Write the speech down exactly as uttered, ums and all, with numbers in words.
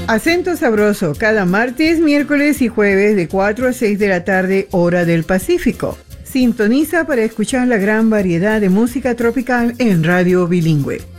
Acento Sabroso, cada martes, miércoles y jueves de cuatro a seis de la tarde, hora del Pacífico. Sintoniza para escuchar la gran variedad de música tropical en Radio Bilingüe.